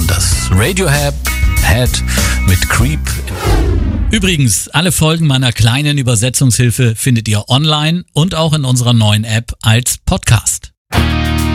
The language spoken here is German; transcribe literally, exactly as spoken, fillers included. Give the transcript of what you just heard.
und das Radiohead Head mit Creep. Übrigens, alle Folgen meiner kleinen Übersetzungshilfe findet ihr online und auch in unserer neuen App als Podcast.